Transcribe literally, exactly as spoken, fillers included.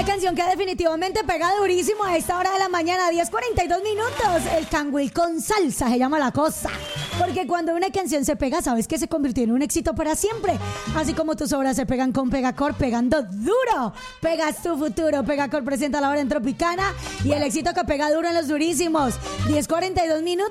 canción que definitivamente pega durísimo a esta hora de la mañana, diez cuarenta y dos minutos. El Canguil con salsa se llama la cosa. Porque cuando una canción se pega, sabes que se convirtió en un éxito para siempre. Así como tus obras se pegan con Pegacor, pegando duro. Pegas tu futuro. Pegacor presenta la hora en Tropicana y el éxito que pega duro en los durísimos. diez cuarenta y dos minutos.